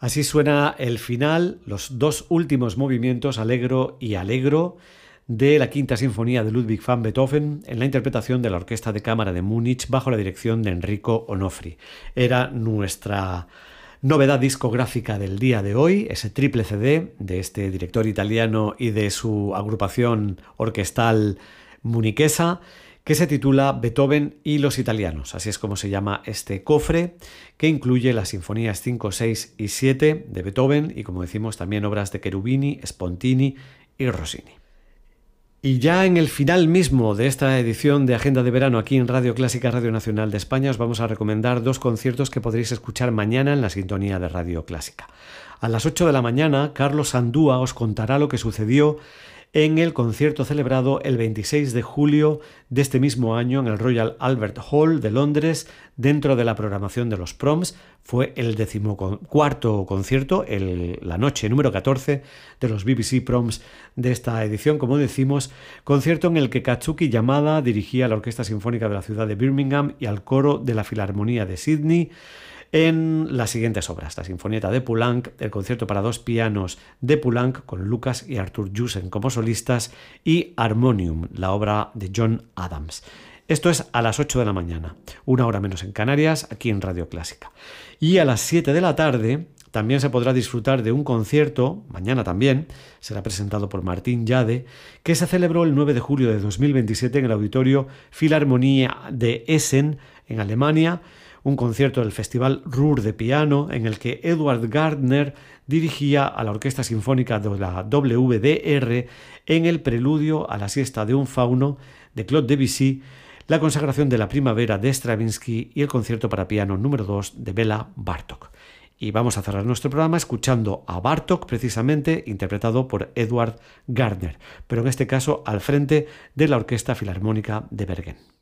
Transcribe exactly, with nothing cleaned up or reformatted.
Así suena el final, los dos últimos movimientos, Allegro y Allegro, de la Quinta Sinfonía de Ludwig van Beethoven en la interpretación de la Orquesta de Cámara de Múnich bajo la dirección de Enrico Onofri. Era nuestra novedad discográfica del día de hoy, ese triple C D de este director italiano y de su agrupación orquestal muniquesa, que se titula Beethoven y los italianos. Así es como se llama este cofre, que incluye las sinfonías cinco, seis y siete de Beethoven y, como decimos, también obras de Cherubini, Spontini y Rossini. Y ya en el final mismo de esta edición de Agenda de Verano aquí en Radio Clásica, Radio Nacional de España, os vamos a recomendar dos conciertos que podréis escuchar mañana en la sintonía de Radio Clásica. A las ocho de la mañana, Carlos Sandúa os contará lo que sucedió en el concierto celebrado el veintiséis de julio de este mismo año en el Royal Albert Hall de Londres, dentro de la programación de los Proms. Fue el decimocuarto concierto, el, la noche número catorce de los B B C Proms de esta edición, como decimos, concierto en el que Katsuki Yamada dirigía la Orquesta Sinfónica de la ciudad de Birmingham y al coro de la Filarmonía de Sydney, en las siguientes obras: la Sinfonieta de Poulenc, el concierto para dos pianos de Poulenc con Lucas y Arthur Jussen como solistas y Harmonium, la obra de John Adams. Esto es a las ocho de la mañana, una hora menos en Canarias, aquí en Radio Clásica. Y a las siete de la tarde también se podrá disfrutar de un concierto, mañana también, será presentado por Martín Jade, que se celebró el nueve de julio de dos mil veintisiete en el Auditorio Philharmonia de Essen, en Alemania, un concierto del Festival Ruhr de piano en el que Eduard Gardner dirigía a la Orquesta Sinfónica de la W D R en el preludio a la siesta de un fauno de Claude Debussy, la consagración de la primavera de Stravinsky y el concierto para piano número dos de Bela Bartók. Y vamos a cerrar nuestro programa escuchando a Bartók, precisamente interpretado por Eduard Gardner, pero en este caso al frente de la Orquesta Filarmónica de Bergen.